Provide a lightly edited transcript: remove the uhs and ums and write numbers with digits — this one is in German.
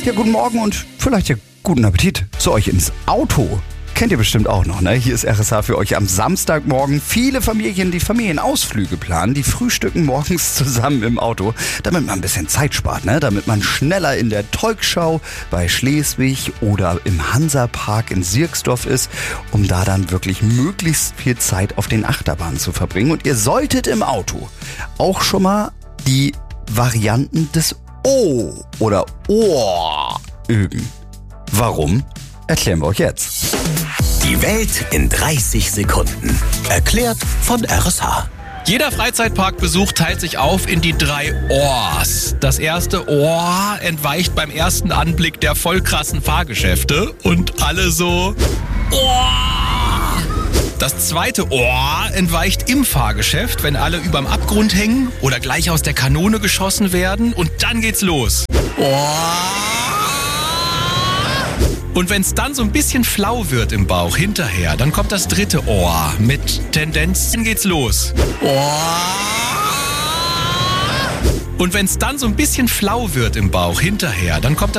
Ja, guten Morgen und vielleicht ja guten Appetit zu euch ins Auto. Kennt ihr bestimmt auch noch, ne? Hier ist RSH für euch am Samstagmorgen. Viele Familien, die Familienausflüge planen, die frühstücken morgens zusammen im Auto, damit man ein bisschen Zeit spart, ne? Damit man schneller in der Tolkschau bei Schleswig oder im Hansapark in Sierksdorf ist, um da dann wirklich möglichst viel Zeit auf den Achterbahnen zu verbringen. Und ihr solltet im Auto auch schon mal die Varianten des O oder Ohr üben. Warum? Erklären wir euch jetzt. Die Welt in 30 Sekunden. Erklärt von RSH. Jeder Freizeitparkbesuch teilt sich auf in die 3 Ohrs. Das erste Ohr entweicht beim ersten Anblick der voll krassen Fahrgeschäfte und alle so Ohr. Das zweite Ohr entweicht im Fahrgeschäft, wenn alle überm Abgrund hängen oder gleich aus der Kanone geschossen werden und dann geht's los. Ohr. Und wenn es dann so ein bisschen flau wird im Bauch hinterher, dann kommt das dritte Ohr mit Tendenz, dann geht's los. Ohr. Und wenn es dann so ein bisschen flau wird im Bauch hinterher, dann kommt